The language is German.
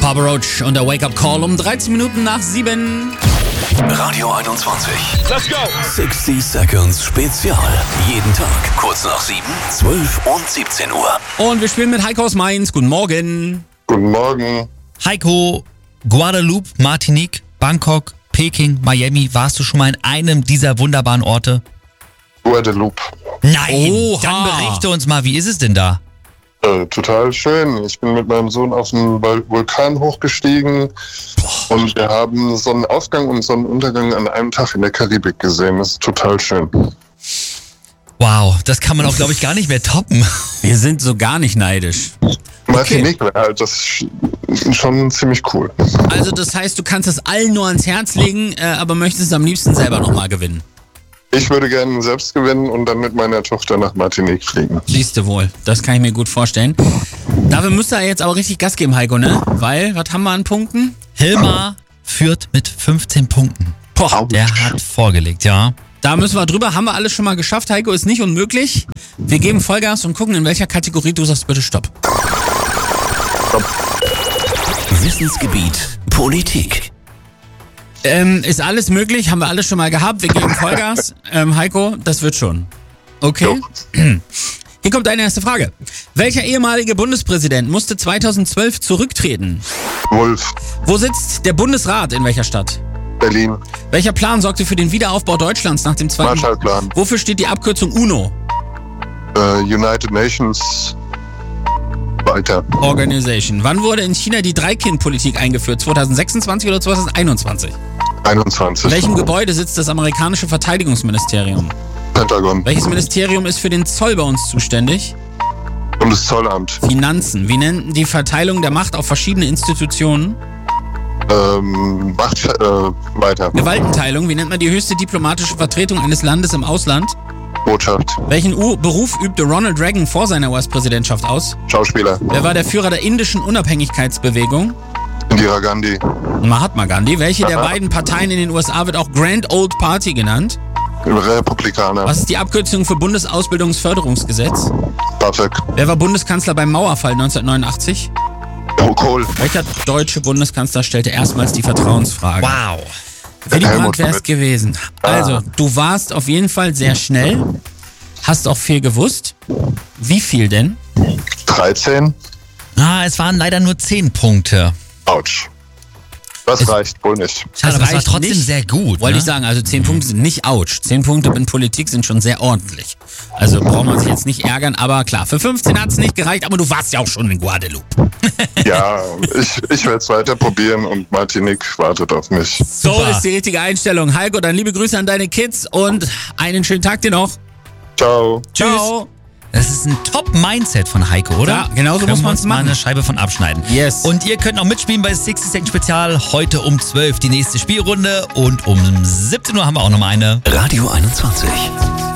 Papa Roach und der Wake-up Call um 13 Minuten nach 7. Radio 21. Let's go! 60 Seconds Spezial. Jeden Tag kurz nach 7, 12 und 17 Uhr. Und wir spielen mit Heiko aus Mainz. Guten Morgen. Guten Morgen. Heiko, Guadeloupe, Martinique, Bangkok, Peking, Miami. Warst du schon mal in einem dieser wunderbaren Orte? Guadeloupe. Nein, Oha. Dann berichte uns mal, wie ist es denn da? Total schön. Ich bin mit meinem Sohn auf den Vulkan hochgestiegen und wir haben Sonnenaufgang und Sonnenuntergang an einem Tag in der Karibik gesehen. Das ist total schön. Wow, das kann man auch, glaube ich, gar nicht mehr toppen. Wir sind so gar nicht neidisch. Martinique wäre halt das schon ziemlich cool. Also das heißt, du kannst es allen nur ans Herz legen, aber möchtest es am liebsten selber nochmal gewinnen. Ich würde gerne selbst gewinnen und dann mit meiner Tochter nach Martinique fliegen. Siehst du wohl, das kann ich mir gut vorstellen. Dafür müsst ihr jetzt aber richtig Gas geben, Heiko, ne? Weil, was haben wir an Punkten? Hilmar führt mit 15 Punkten. Boah, Der hat vorgelegt, ja. da müssen wir drüber. Haben wir alles schon mal geschafft, Heiko, ist nicht unmöglich. Wir geben Vollgas und gucken, in welcher Kategorie du sagst bitte Stopp. Wissensgebiet Politik. Ist alles möglich, haben wir alles schon mal gehabt. Wir geben Vollgas. Heiko, das wird schon. Okay? Hier kommt deine erste Frage. Welcher ehemalige Bundespräsident musste 2012 zurücktreten? Wolf, Wo sitzt der Bundesrat, in welcher Stadt? Berlin, Welcher Plan sorgte für den Wiederaufbau Deutschlands nach dem Zweiten... Marshallplan, Wofür steht die Abkürzung UNO? United Nations, weiter. Organization. Wann wurde in China die Drei-Kind-Politik eingeführt? 2026 oder 2021? 21. In welchem Gebäude sitzt das amerikanische Verteidigungsministerium? Pentagon, Welches Ministerium ist für den Zoll bei uns zuständig? Bundeszollamt, Finanzen. Wie nennt die Verteilung der Macht auf verschiedene Institutionen? weiter. Gewaltenteilung. Wie nennt man die höchste diplomatische Vertretung eines Landes im Ausland? Botschaft, Welchen Beruf übte Ronald Reagan vor seiner US-Präsidentschaft aus? Schauspieler, Wer war der Führer der indischen Unabhängigkeitsbewegung? Indira Gandhi, Mahatma Gandhi. Welche der Aha. beiden Parteien in den USA wird auch Grand Old Party genannt? Republikaner, Was ist die Abkürzung für Bundesausbildungsförderungsgesetz? BAföG, Wer war Kanzler beim Mauerfall 1989? Kohl, Welcher deutsche Bundeskanzler stellte erstmals die Vertrauensfrage? Wow. Willy Brandt Helmut wär's Schmidt. gewesen. Also, du warst auf jeden Fall sehr schnell, hast auch viel gewusst. Wie viel denn? 13. Es waren leider nur 10 Punkte. Autsch. Das reicht wohl nicht. Schade, aber es war reicht trotzdem nicht. sehr gut. Wollte ne? ich sagen, also 10 Punkte sind nicht ouch. 10 Punkte in Politik sind schon sehr ordentlich. Also braucht man sich jetzt nicht ärgern, aber klar, für 15 hat's nicht gereicht, aber du warst ja auch schon in Guadeloupe. Ja, ich werde es weiter probieren und Martinique wartet auf mich. So Super. ist die richtige Einstellung. Heiko, dann liebe Grüße an deine Kids und einen schönen Tag dir noch. Ciao. Ciao. Das ist ein Top-Mindset von Heiko, oder? Ja, genau so Können muss wir man's uns mal machen. eine Scheibe von abschneiden. Yes. Und ihr könnt noch mitspielen bei 60 Second Spezial. Heute um 12 die nächste Spielrunde und um 17 Uhr haben wir auch noch mal eine. Radio 21.